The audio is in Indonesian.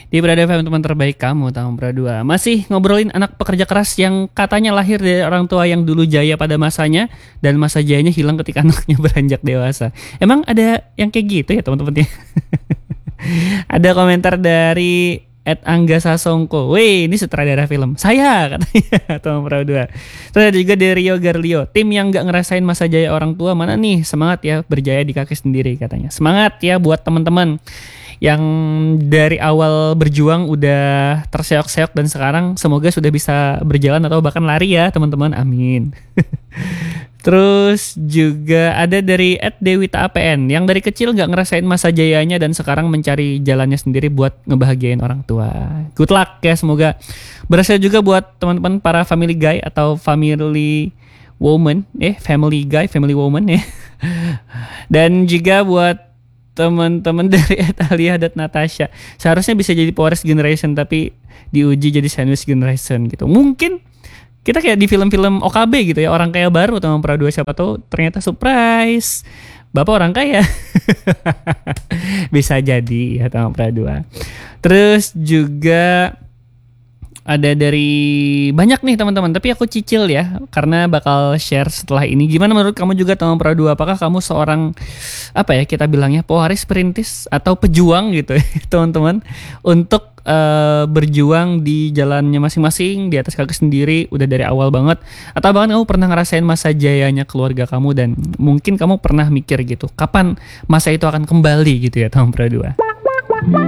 Di Berada FM, teman terbaik kamu, tahun Pradua. Masih ngobrolin anak pekerja keras yang katanya lahir dari orang tua yang dulu jaya pada masanya, dan masa jayanya hilang ketika anaknya beranjak dewasa. Emang ada yang kayak gitu ya teman-teman ya? Ada komentar dari Angga Sasongko. Wih, ini sutradara film. Saya katanya, tahun Pradua. Terus ada juga dari Rio Garlio. Tim yang gak ngerasain masa jaya orang tua mana nih? Semangat ya, berjaya di kaki sendiri katanya. Semangat ya buat teman-teman yang dari awal berjuang udah terseok-seok dan sekarang semoga sudah bisa berjalan atau bahkan lari ya teman-teman, amin. Terus juga ada dari @dewita APN yang dari kecil gak ngerasain masa jayanya dan sekarang mencari jalannya sendiri buat ngebahagiain orang tua. Good luck ya, semoga berhasil juga buat teman-teman para family guy atau family woman, family guy, family woman ya. Dan juga buat teman-teman dari @alia.natasha, seharusnya bisa jadi Powerest Generation tapi diuji jadi Sandwich Generation gitu. Mungkin kita kayak di film-film OKB gitu ya, orang kaya baru teman Pradua, siapa tahu ternyata surprise bapak orang kaya. Bisa jadi ya teman Pradua. Terus juga ada dari banyak nih teman-teman, tapi aku cicil ya karena bakal share setelah ini. Gimana menurut kamu juga teman Pradua? Apakah kamu seorang apa ya kita bilangnya pewaris perintis atau pejuang gitu ya teman-teman, untuk berjuang di jalannya masing-masing di atas kaki sendiri udah dari awal banget, atau bahkan kamu pernah ngerasain masa jayanya keluarga kamu dan mungkin kamu pernah mikir gitu kapan masa itu akan kembali gitu ya teman Pradua.